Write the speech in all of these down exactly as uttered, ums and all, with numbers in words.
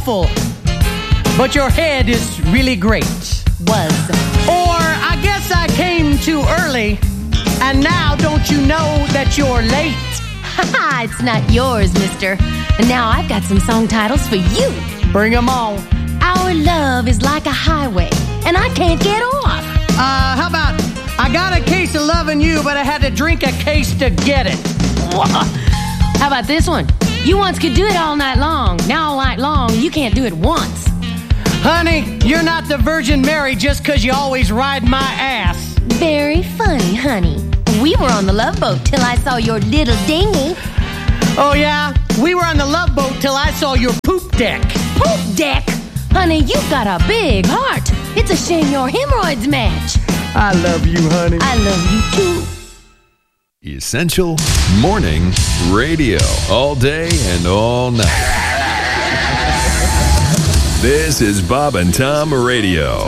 awful, but your head is really great. Was. Or I guess I came too early, and now don't you know that you're late? Haha, it's not yours, mister. And now I've got some song titles for you. Bring 'em on. Our love is like a highway, and I can't get off. Uh, how about, I got a case of loving you, but I had to drink a case to get it. How about this one? You once could do it all night long. Now all night long, you can't do it once. Honey, you're not the Virgin Mary just 'cause you always ride my ass. Very funny, honey. We were on the Love Boat till I saw your little dinghy. Oh, yeah? We were on the Love Boat till I saw your poop deck. Poop deck? Honey, you've got a big heart. It's a shame your hemorrhoids match. I love you, honey. I love you, too. Essential Morning Radio. All day and all night. This is Bob and Tom Radio.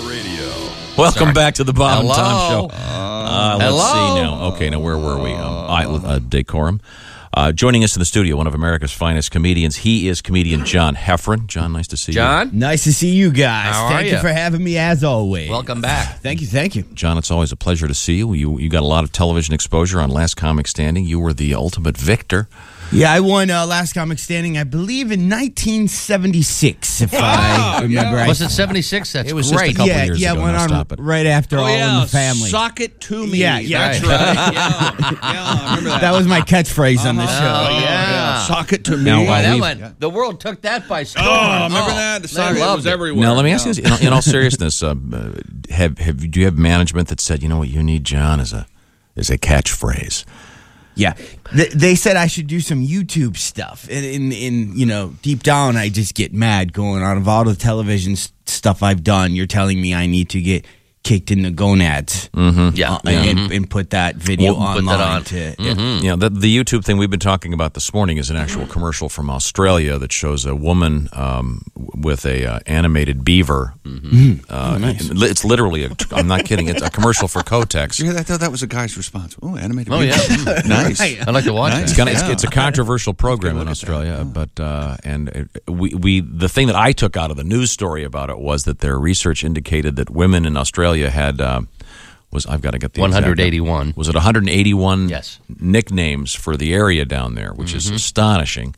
Welcome Sorry. back to the Bob Hello. and Tom Show. Uh, let's Hello. see now. Okay, now where were we? Um, I, uh, decorum. Uh, joining us in the studio, one of America's finest comedians. He is comedian John Heffron. John, nice to see John? you. Nice to see you guys. How thank are you ya? for having me as always. Welcome back. Thank you, thank you. John, it's always a pleasure to see you. You you got a lot of television exposure on Last Comic Standing. You were the ultimate victor. Yeah, I won uh, Last Comic Standing, I believe, in nineteen seventy-six, if I remember. Was I, it seventy-six? That's It was just a great. couple yeah, years yeah, ago. went Now on stop it. right after All in the Family. Sock it to me. Yeah, yeah. That's Right. right. yeah, yeah, I remember that. That was my catchphrase on the show. Oh, yeah. Sock it to me. Now, Boy, uh, that we- went, the world took that by storm. Oh, remember that? The they sock it loved was it. everywhere. Now, let me ask you Yeah. this: in, in all seriousness, uh, have have do you have management that said, you know what, you need John as a as a catchphrase? Yeah, they, they said I should do some YouTube stuff, and in, in you know deep down, I just get mad going out of all the television s- stuff I've done. You're telling me I need to get kicked in the gonads, Mm-hmm. Yeah. uh, and, and put that video Well, put online. that on. To, Yeah, you know, the, the YouTube thing we've been talking about this morning is an actual commercial from Australia that shows a woman um, with a uh, animated beaver. Uh, li- It's literally, a, I'm not kidding, it's a commercial for Kotex. Yeah, I thought that was a guy's response. Oh, animated. Oh, video. yeah. Nice. I'd like to watch Nice. it. It's, kinda, it's, Yeah. it's a controversial program in look at that. Australia, but uh, and it, we we the thing that I took out of the news story about it was that their research indicated that women in Australia had uh, was I've got to get the one exact- hundred eighty-one. was it one hundred eighty-one Yes. nicknames for the area down there, which is astonishing.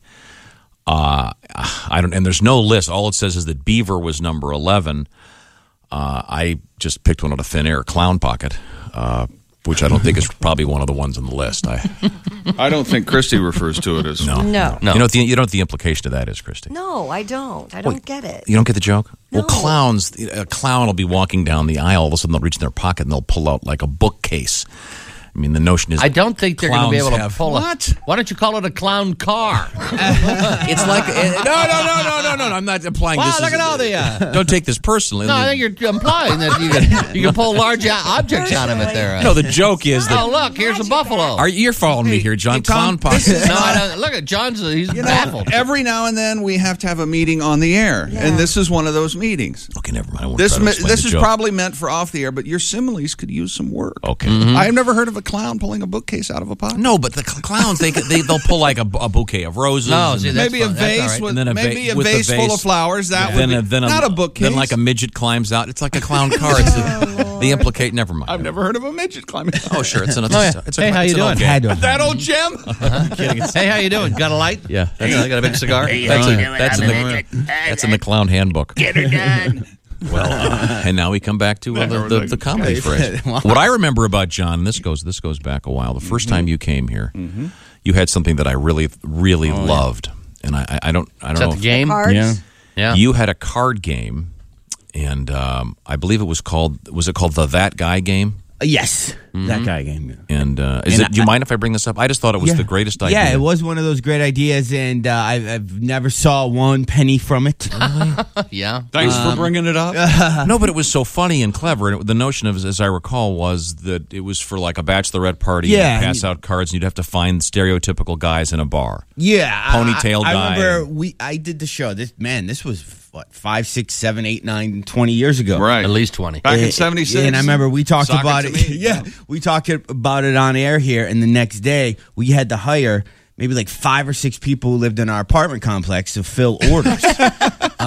Uh, I don't, and there's no list. All it says is that Beaver was number eleven. Uh, I just picked one out of thin air, Clown Pocket, uh, which I don't think is probably one of the ones on the list. I I don't think Christy refers to it as. no, No. No. You know what the you know what the implication of that is, Christy? No, I don't. I don't get it. You don't get the joke? No. Well, clowns, a clown will be walking down the aisle. All of a sudden, they'll reach in their pocket and they'll pull out like a bookcase. I mean, the notion is I don't think they're going to be able clowns to have- pull What? a... Why don't you call it a clown car? It's like no, no, no, no, no, no. I'm not implying Wow, this. look is, at all the... Uh, Don't take this personally. no, I think you're implying that you can, you can pull large o- objects out of it there. Uh. no, the joke is that. Oh, look, here's a buffalo. Are you're following me here, John? hey, Tom, Clown Pocket. No, I don't. Look at John's. Uh, he's You know, baffled. every now and then we have to have a meeting on the air, Yeah. and this is one of those meetings. Okay, never mind. I won't This try to mi- explain this the is joke. probably meant for off the air, but your similes could use some work. Okay. I've never heard of a clown pulling a bookcase out of a pocket. No, but the cl- clowns they, they they'll pull like a, a bouquet of roses. No, and see, then- that's maybe a fun. That's all vase right. with And then a va- maybe a with the vase, full vase. of flowers. That then would a, be then a, not a bookcase. Then like a midget climbs out. It's like a clown car. It's a, the implicate. Never mind. I've never heard of a midget climbing. Oh, sure. It's an. It's Oh, a, yeah. it's a, Hey, how it's you an doing? okay. Had to have That old Jim. Hey, how you doing? Got a light? Yeah, that's, I got a big cigar. that's, a, that's, in the, that's in the clown handbook. Get her done. Well, uh, and now we come back to uh, the, the, the comedy phrase. What I remember about John, and this goes this goes back a while. The 1st time you came here, you had something that I really really loved, and I, I, I don't I Is don't that know. the game? Cards? Yeah. Yeah. You had a card game, and um, I believe it was called was it called the That Guy game? Uh, yes, that guy gave me. And uh, is And it? Do you I- mind if I bring this up? I just thought it was Yeah. the greatest idea. Yeah, it was one of those great ideas, and uh, I've, I've never saw one penny from it. Yeah. Thanks Um, for bringing it up. No, but it was so funny and clever. And it, the notion of, as I recall, was that it was for like a bachelorette party. Yeah. And you'd pass out cards, and you'd have to find stereotypical guys in a bar. Yeah, Ponytail I, I guy. remember we. I did the show. This man, this was what five, six, seven, eight, nine, twenty years ago. Right. At least twenty. Back in Eh, seventy-six. And I remember we talked Sock about to it. me. Yeah, we talked about it on air here, and the next day we had to hire maybe like five or six people who lived in our apartment complex to fill orders.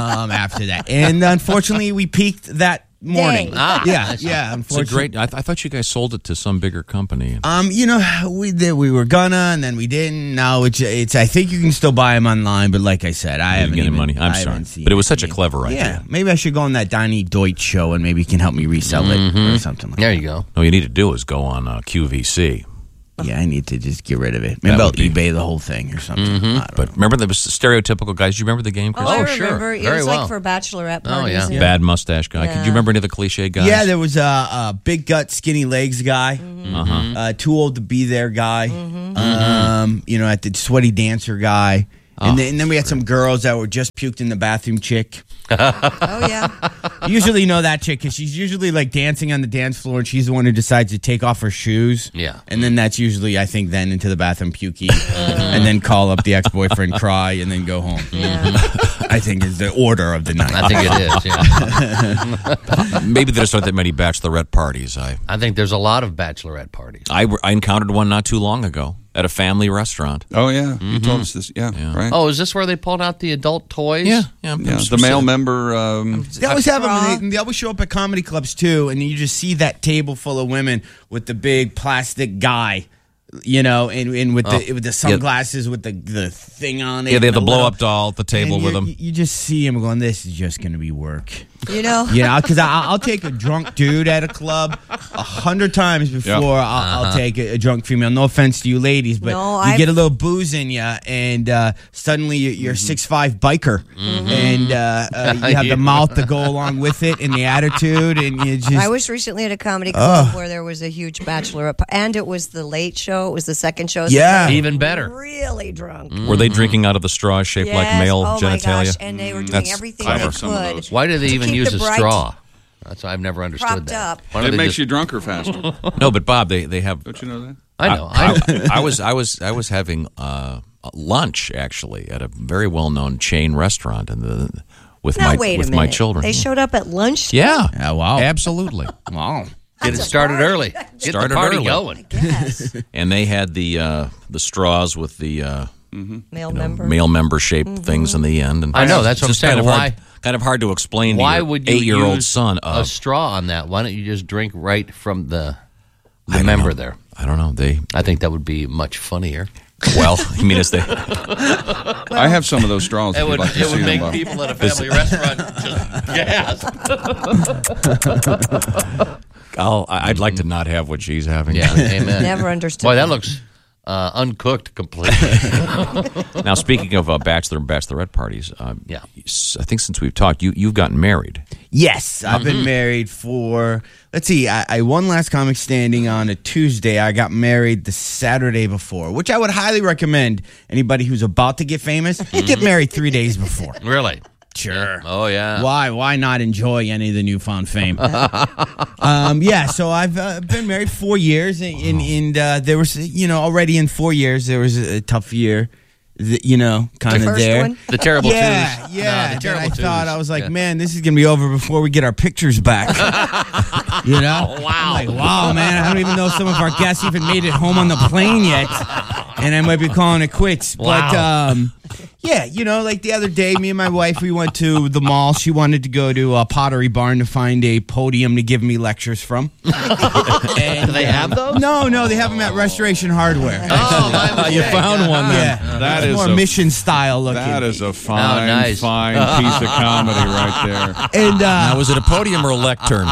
um, after that. And unfortunately, we peaked that morning. Dang. Ah, yeah, I see. yeah. It's a Unfortunately, great. I, th- I thought you guys sold it to some bigger company. Um, you know, we did. We were gonna, and then we didn't. Now it's. It's. I think you can still buy them online, but like I said, I You're haven't getting even, money. I'm I sorry, haven't seen but it was such a yet. clever idea. Yeah, maybe I should go on that Donnie Deutsch show, and maybe he can help me resell it or something like There that. you go. All you need to do is go on uh, Q V C. Yeah, I need to just get rid of it. Maybe That I'll would be- eBay the whole thing or something. I don't But know. remember, there was the stereotypical guys. Do you remember the game, Oh, Chris? I Oh, remember. sure. It Very was well. like for bachelorette Oh, parties. yeah. and- Bad mustache guy. Could Yeah. you remember any of the cliche guys? Yeah, there was a, a big gut, skinny legs guy. Uh-huh. Uh, too old to be there guy. Mm-hmm. Um, you know, at the sweaty dancer guy. And, then, and then we had some girls that were just puked in the bathroom chick. Oh, yeah. You usually know that chick because she's usually like dancing on the dance floor and she's the one who decides to take off her shoes. Yeah. And then that's usually, I think, then into the bathroom pukey and then call up the ex-boyfriend, cry, and then go home. Yeah. I think is the order of the night. I think it is, yeah. Maybe there's not that many bachelorette parties. I I think there's a lot of bachelorette parties. I, I encountered one not too long ago at a family restaurant. Oh, yeah. You told us this. Yeah, Yeah. right. Oh, is this where they pulled out the adult toys? Yeah, yeah. yeah. The male member. Um, They always have Straw. them. They, they always show up at comedy clubs too, and you just see that table full of women with the big plastic guy, you know, and, and with the with the sunglasses with the the thing on it. Yeah, they have and the blow little- up doll at the table and with you, them. You just see him going, "This is just going to be work." You know? You know, because I'll take a drunk dude at a club a hundred times before Yeah. I'll, I'll take a, a drunk female. No offense to you ladies, but No, you I've- get a little booze in you, and uh, suddenly you're, you're a six five biker, and uh, uh, you have Yeah. the mouth to go along with it, and the attitude, and you just. I was recently at a comedy club where there was a huge bachelorette, pa- and it was the late show. It was the second show. so Yeah. they were Even better. Really drunk. Were they drinking out of the straw shaped like Yes. male oh genitalia? My gosh. And they were doing That's everything clever. they Some of could. those. Why do they to even keep use the a bright- straw? That's I've never understood Propped that. up. Why don't it they makes just- you drunker faster. No, but Bob, they, they have. Don't you know that? I know. I, I, I was I was I was having uh, lunch actually at a very well known chain restaurant and the with Now, my wait with a minute. my children. They showed up at lunch? Yeah. Yeah, wow. Absolutely. Wow. Get it started early. Get Started the party early. going. Yes. And they had the uh, the straws with the uh, Male you know, member. male member shaped things in the end. And I know, that's what I'm it's just kind saying. of hard, Why- kind of hard to explain Why to your would you eight year old use son. a Of, straw on that? Why don't you just drink right from the I the don't member know. there? I don't know. They I think that would be much funnier. well, I mean, as they I have some of those straws. if you'd like to see them, Bob. people at a family restaurant just gasp. I'll, I'd like to not have what she's having. Yeah, amen. Never understood. Boy, that looks uh, uncooked completely. Now, speaking of uh, bachelor and bachelorette parties, uh, Yeah. s- I think since we've talked, you you've gotten married. Yes, I've been married for. Let's see, I, I won Last Comic Standing on a Tuesday. I got married the Saturday before, which I would highly recommend anybody who's about to get famous get married three days before. Really? Sure. Oh, yeah. Why? Why not enjoy any of the newfound fame? um, yeah. So I've uh, been married four years, and, and, and uh, there was, you know, already in four years there was a, a tough year, th- you know, kind of first there. one? The terrible Yeah, twos. yeah. No, the And terrible I twos. thought I was like, Yeah. man, this is gonna be over before we get our pictures back. You know? Wow. I'm like, wow, man. I don't even know if some of our guests even made it home on the plane yet, and I might be calling it quits. But um, yeah, you know, like the other day, me and my wife, we went to the mall. She wanted to go to a Pottery Barn to find a podium to give me lectures from. And, Do they have those? No, no, they have them at Restoration Hardware. Oh, my mistake. You found one then. Yeah, That it's is more a- mission style looking. That is a fine, nice. fine piece of comedy right there. and uh, Now, was it a podium or a lectern?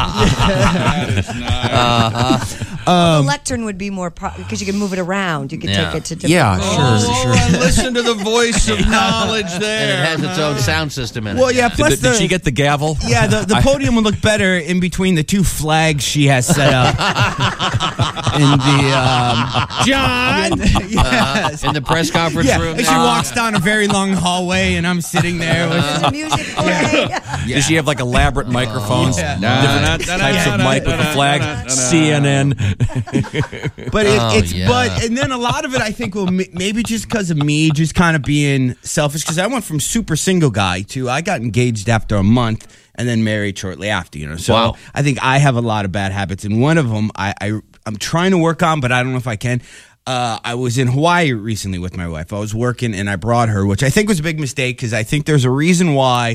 the lectern would be more because you can move it around. You could Yeah. take it to different. Yeah, rooms. sure, sure. and listen to the voice of knowledge And there. it has its own sound system in it. well, yeah. Plus Did, did the, she get the gavel? Yeah, the, the podium would look better in between the two flags she has set up. in the um, John. Yes. in the press conference Yeah, room. and she walks down a very long hallway, and I'm sitting there with. Does the music play? Does she have like elaborate microphones? Yeah. Different types of mic with the flag, C N N. But it, Oh, it's yeah. but and then a lot of it I think will m- maybe just because of me just kind of being selfish because I went from super single guy to I got engaged after a month and then married shortly after, you know. So Wow. I think I have a lot of bad habits, and one of them I, I I'm trying to work on, but I don't know if I can. Uh, I was in Hawaii recently with my wife. I was working and I brought her, which I think was a big mistake because I think there's a reason why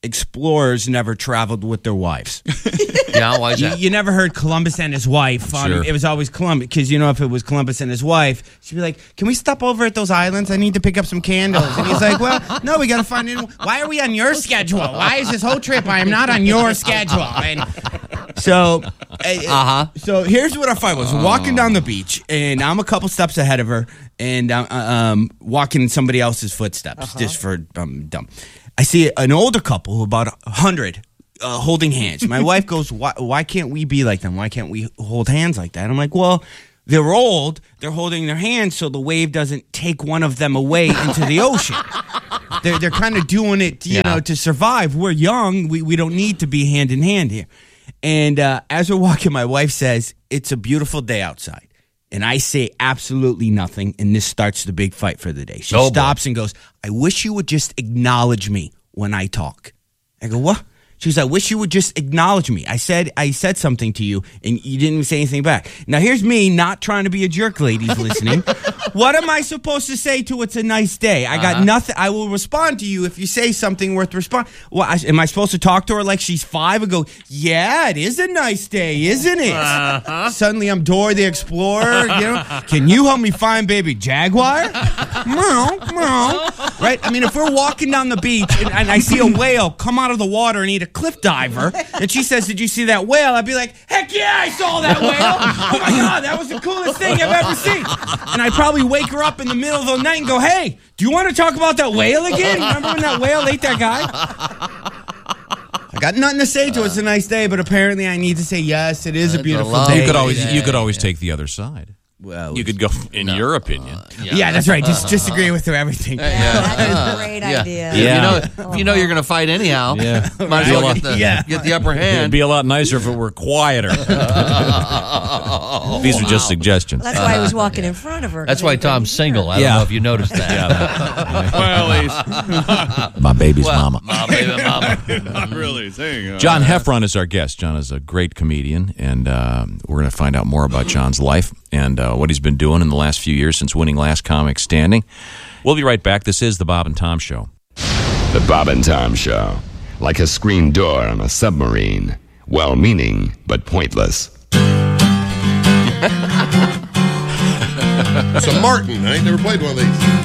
explorers never traveled with their wives. Yeah, why is You, that? you never heard Columbus and his wife. On, Sure. It was always Columbus, because, you know, if it was Columbus and his wife, she'd be like, can we stop over at those islands? I need to pick up some candles. And he's like, well, no, we got to find it. Why are we on your schedule? Why is this whole trip? I am not on your schedule. And so, uh-huh. so here's what our fight was. We're walking down the beach, and I'm a couple steps ahead of her, and I'm um, walking in somebody else's footsteps, Uh-huh. just for um, dumb. I see an older couple, about a hundred, uh, holding hands. My wife goes, why, why can't we be like them? Why can't we hold hands like that? I'm like, well, they're old. They're holding their hands so the wave doesn't take one of them away into the ocean. They're, they're kind of doing it, you Yeah. know, to survive. We're young. We, we don't need to be hand in hand here. And uh, as we're walking, my wife says, it's a beautiful day outside. And I say absolutely nothing, and this starts the big fight for the day. She Oh, boy. stops and goes, I wish you would just acknowledge me when I talk. I go, what? She goes, I wish you would just acknowledge me. I said I said something to you, and you didn't say anything back. Now, here's me not trying to be a jerk, ladies listening. What am I supposed to say to it's a nice day? I got Uh-huh. nothing. I will respond to you if you say something worth responding. Well, I, am I supposed to talk to her like she's five and go, yeah, it is a nice day, isn't it? Uh-huh. Suddenly I'm Dora the Explorer. You know, can you help me find baby jaguar? Meow, meow. Right? I mean, if we're walking down the beach and, and I see a whale come out of the water and eat a cliff diver, and she says, did you see that whale? I'd be like, heck yeah, I saw that whale. Oh my God, that was the coolest thing I've ever seen. And I'd probably wake her up in the middle of the night and go, hey, do you want to talk about that whale again? Remember when that whale ate that guy? I got nothing to say to it. It's a nice day, but apparently I need to say, yes, it is a It's a beautiful lovely day. You could always Yeah, you could yeah, always yeah. take the other side. Well, You could go, in your opinion. yeah, that's right. Just disagree with her everything. That's a great Yeah. idea. If you know, if you know you're going to fight anyhow. Yeah. Might as well Right. get the, Yeah. get the upper It'd hand. be a lot nicer if it were quieter. These are just suggestions. That's why I was walking in front of her. That's why Tom's single. I Yeah. don't know if you noticed that. Well, he's My baby's Well, mama. my baby mama. not really saying. Uh, John Heffron is our guest. John is a great comedian, and uh, we're going to find out more about John's life and uh, what he's been doing in the last few years since winning Last Comic Standing. We'll be right back. This is the Bob and Tom Show. The Bob and Tom Show. Like a screen door on a submarine. Well-meaning, but pointless. It's a Martin. I ain't never played one of these.